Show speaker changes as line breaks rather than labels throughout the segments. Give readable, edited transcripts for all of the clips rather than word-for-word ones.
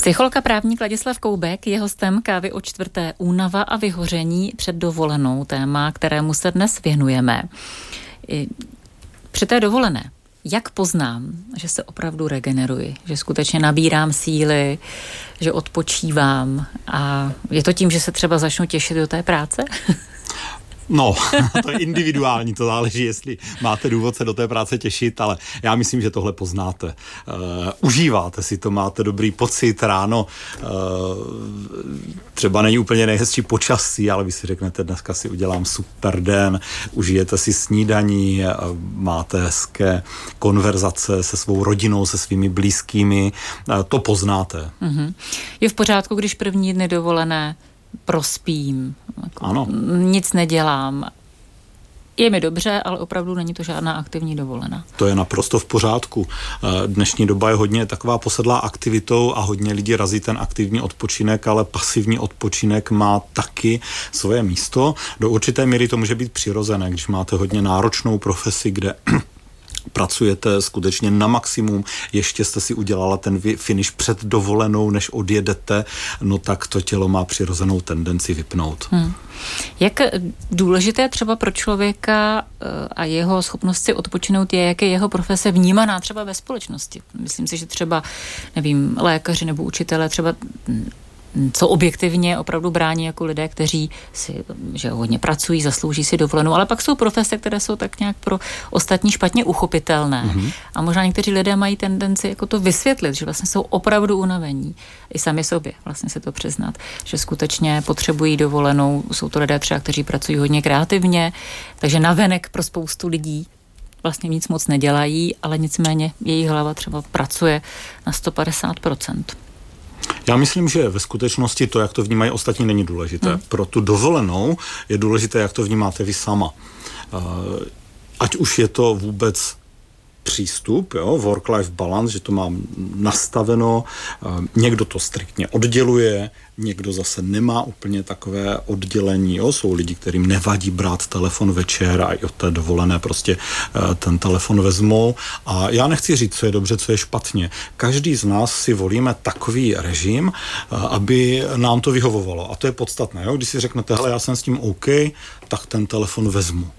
Psycholog a právník Ladislav Koubek je hostem Kávy o čtvrté. Únava a vyhoření před dovolenou, téma, kterému se dnes věnujeme. Při té dovolené, jak poznám, že se opravdu regeneruji, že skutečně nabírám síly, že odpočívám a je to tím, že se třeba začnu těšit do té práce?
No, to je individuální, to záleží, jestli máte důvod se do té práce těšit, ale já myslím, že tohle poznáte. Užíváte si to, máte dobrý pocit ráno, třeba není úplně nejhezčí počasí, ale vy si řeknete, dneska si udělám super den, užijete si snídaní, máte hezké konverzace se svou rodinou, se svými blízkými, to poznáte.
Mm-hmm. Je v pořádku, když první dny dovolené prospím,
ano.
Nic nedělám. Je mi dobře, ale opravdu není to žádná aktivní dovolená.
To je naprosto v pořádku. Dnešní doba je hodně taková posedlá aktivitou a hodně lidí razí ten aktivní odpočinek, ale pasivní odpočinek má taky svoje místo. Do určité míry to může být přirozené, když máte hodně náročnou profesi, kde pracujete skutečně na maximum, ještě jste si udělala ten finish před dovolenou, než odjedete, no tak to tělo má přirozenou tendenci vypnout.
Jak důležité třeba pro člověka a jeho schopnost si odpočinout je, jak je jeho profese vnímaná třeba ve společnosti? Myslím si, že třeba, nevím, lékaři nebo učitelé třeba co objektivně opravdu brání jako lidé, kteří si, že hodně pracují, zaslouží si dovolenou, ale pak jsou profese, které jsou tak nějak pro ostatní špatně uchopitelné. Mm-hmm. A možná někteří lidé mají tendenci jako to vysvětlit, že vlastně jsou opravdu unavení. I sami sobě vlastně se to přiznat, že skutečně potřebují dovolenou. Jsou to lidé třeba, kteří pracují hodně kreativně, takže navenek pro spoustu lidí vlastně nic moc nedělají, ale nicméně jejich hlava třeba pracuje na 150%.
Já myslím, že ve skutečnosti to, jak to vnímají ostatní, není důležité. Pro tu dovolenou je důležité, jak to vnímáte vy sama. Ať už je to vůbec přístup, jo, work-life balance, že to mám nastaveno, někdo to striktně odděluje, někdo zase nemá úplně takové oddělení, jo, jsou lidi, kterým nevadí brát telefon večer a i od té dovolené prostě ten telefon vezmou a já nechci říct, co je dobře, co je špatně. Každý z nás si volíme takový režim, aby nám to vyhovovalo a to je podstatné, jo, když si řeknete, hele, já jsem s tím OK, tak ten telefon vezmu.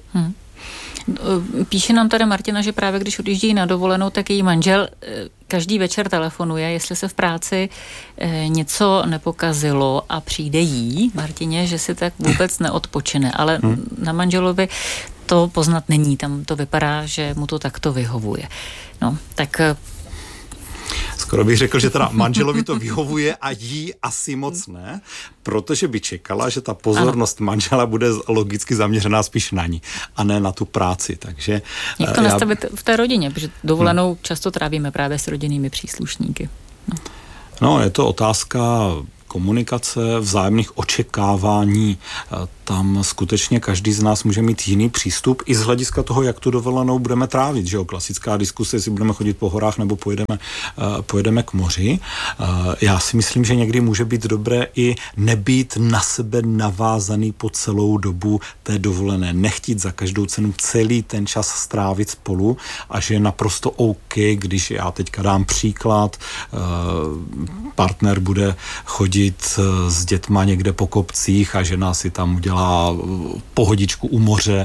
Píše nám tady Martina, že právě když odjíždí na dovolenou, tak její manžel každý večer telefonuje, jestli se v práci něco nepokazilo a přijde jí, Martině, že si tak vůbec neodpočine, ale na manželovi to poznat není, tam to vypadá, že mu to takto vyhovuje. No, tak
skoro bych řekl, že teda manželovi to vyhovuje a jí asi moc ne, protože by čekala, že ta pozornost manžela bude logicky zaměřená spíš na ní a ne na tu práci, takže
jak to nastavit v té rodině, protože dovolenou často trávíme právě s rodinnými příslušníky.
No, je to otázka komunikace, vzájemných očekávání. Tam skutečně každý z nás může mít jiný přístup i z hlediska toho, jak tu dovolenou budeme trávit, že jo, klasická diskuse, jestli budeme chodit po horách nebo pojedeme k moři. Já si myslím, že někdy může být dobré i nebýt na sebe navázaný po celou dobu té dovolené, nechtít za každou cenu celý ten čas strávit spolu a že je naprosto OK, když já teďka dám příklad, partner bude chodit s dětma někde po kopcích a žena si tam udělá pohodičku u moře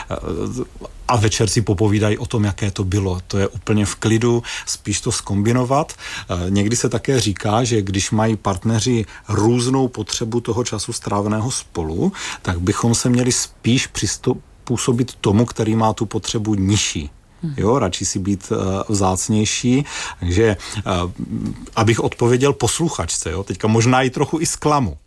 a večer si popovídají o tom, jaké to bylo. To je úplně v klidu, spíš to zkombinovat. Někdy se také říká, že když mají partneři různou potřebu toho času stráveného spolu, tak bychom se měli spíš přizpůsobit tomu, který má tu potřebu nižší. Jo, radši si být vzácnější. Takže abych odpověděl posluchačce, jo, teďka možná i trochu i zklamu.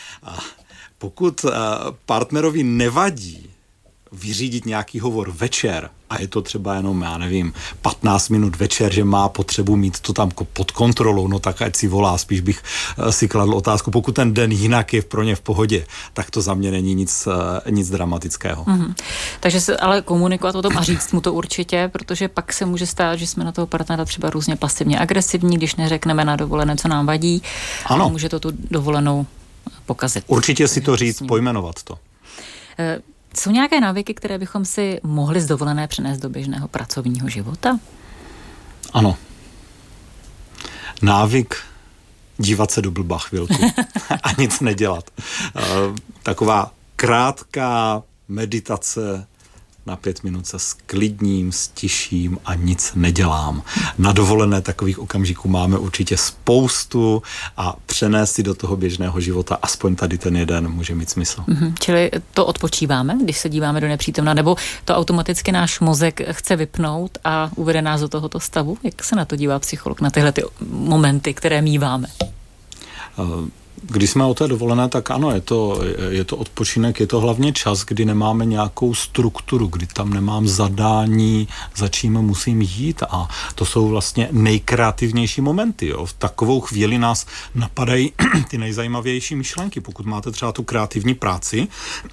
Pokud partnerovi nevadí vyřídit nějaký hovor večer a je to třeba jenom, já nevím, 15 minut večer, že má potřebu mít to tam pod kontrolou, no tak ať si volá, spíš bych si kladl otázku, pokud ten den jinak je pro ně v pohodě, tak to za mě není nic dramatického.
Takže se ale komunikovat o tom a říct mu to určitě, protože pak se může stát, že jsme na toho partnera třeba různě pasivně agresivní, když neřekneme na dovolené, co nám vadí.
Ano.
A může to tu dovolenou pokazit.
Určitě si to říct, pojmenovat to.
Jsou nějaké návyky, které bychom si mohli z dovolené přenést do běžného pracovního života?
Ano. Návyk dívat se do blba chvilku a nic nedělat. Taková krátká meditace na 5 minut se sklidním, stiším a nic nedělám. Na dovolené takových okamžiků máme určitě spoustu a přenést si do toho běžného života aspoň tady ten jeden může mít smysl.
Čili to odpočíváme, když se díváme do nepřítomna, nebo to automaticky náš mozek chce vypnout a uvede nás do tohoto stavu? Jak se na to dívá psycholog, na tyhle ty momenty, které míváme?
Když jsme o té dovolené, tak ano, je to odpočinek, je to hlavně čas, kdy nemáme nějakou strukturu, kdy tam nemám zadání, za čím musím jít a to jsou vlastně nejkreativnější momenty. Jo. V takovou chvíli nás napadají ty nejzajímavější myšlenky. Pokud máte třeba tu kreativní práci,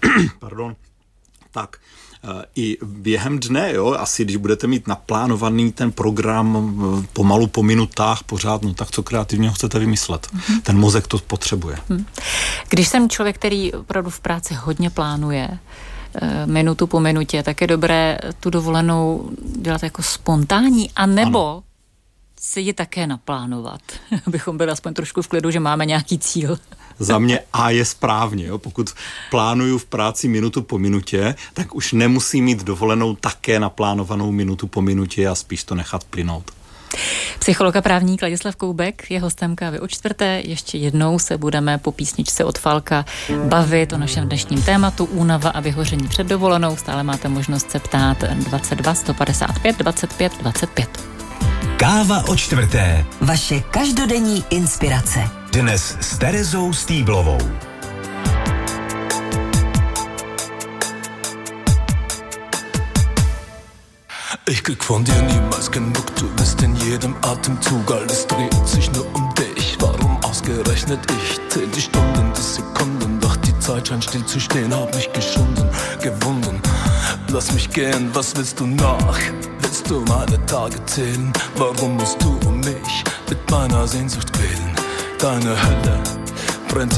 tak i během dne, jo, asi když budete mít naplánovaný ten program pomalu po minutách pořád, no tak co kreativního chcete vymyslet? Ten mozek to potřebuje.
Když jsem člověk, který opravdu v práci hodně plánuje, minutu po minutě, tak je dobré tu dovolenou dělat jako spontánní, anebo si ji také naplánovat, abychom byli aspoň trošku v klidu, že máme nějaký cíl.
Za mě A je správně. Jo? Pokud plánuju v práci minutu po minutě, tak už nemusím mít dovolenou také naplánovanou minutu po minutě a spíš to nechat plynout.
Psycholog a právník Ladislav Koubek je hostem Kávy o čtvrté. Ještě jednou se budeme po písničce od Falka bavit o našem dnešním tématu únava a vyhoření před dovolenou. Stále máte možnost se ptát 22 155 25 25.
Káva o čtvrté.
Vaše každodenní inspirace.
Dnes s Terezou Stýblovou.
Ich krieg von dir niemals genug, du bist in jedem Atemzug, alles dreht sich nur um dich. Warum ausgerechnet ich? Zähl die Stunden, die Sekunden, doch die Zeit scheint still zu stehen, hab mich geschunden, gewunden. Lass mich gehen, was willst du noch? Willst du meine Tage zählen? Warum musst du mich mit meiner Sehnsucht quälen? Deine Hölle brennt